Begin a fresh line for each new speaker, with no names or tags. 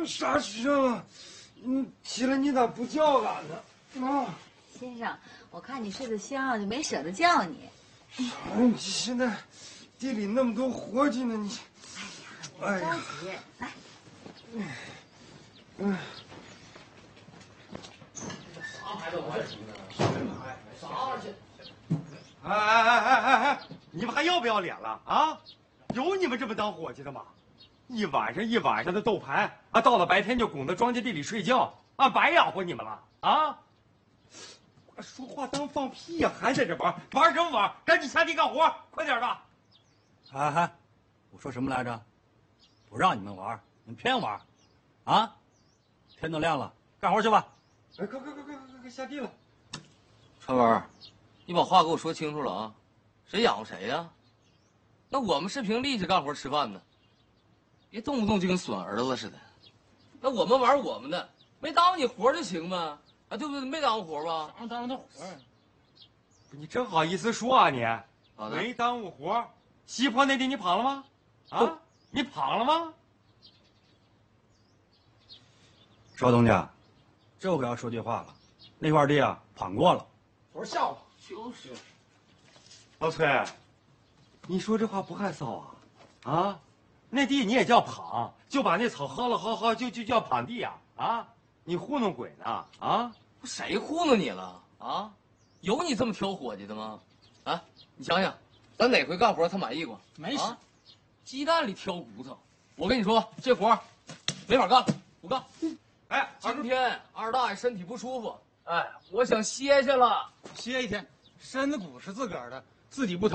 啥事啊？起来你咋不叫俺呢？啊，
先生，我看你睡得香，就没舍得叫你。
你现在地里那么多活计呢，你。
哎呀，别着急，来。
啥牌子玩什么呢？啥玩意儿？
哎！你们还要不要脸了啊？有你们这么当伙计的吗？一晚上的斗牌啊，到了白天就拱到庄稼地里睡觉啊，白养活你们了啊！说话当放屁呀、还在这玩什么玩？赶紧下地干活，快点的！
我说什么来着？不让你们玩，你们偏玩，啊！天都亮了，干活去吧。
快下地了！
川文，你把话给我说清楚了啊！谁养活谁呀？那我们是凭力气干活吃饭的，别动不动就跟损儿子似的。那我们玩我们的，没耽误你活就行呗，啊，对不对？没耽误活吧？
耽误他活。
你真好意思说啊你？没耽误活。西坡那地你跑了吗？啊，你跑了吗？
邵东家，这回要说句话了，那块地啊，跑过了。
我说笑话。
就是。
老崔，你说这话不害臊啊？啊，那地你也叫滂，就把那草薅了薅，就叫滂地呀？啊，你糊弄鬼呢？啊，
谁糊弄你了啊？有你这么挑伙计的吗？啊，你想想，咱哪回干活他满意过？
没事。
鸡蛋里挑骨头，我跟你说，这活没法干，不干。
哎，
今天二大爷身体不舒服，哎，我想歇歇了。
歇一天，身子骨是自个儿的，自己不疼。